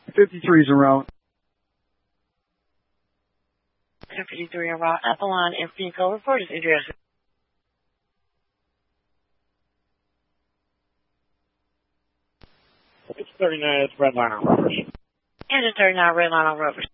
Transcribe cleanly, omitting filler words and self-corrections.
53's en route. 1053 en route. Avalon and Pico. Report is address. It's 39, it's Redline on Rovers. Engine 39, Redline on Rovers.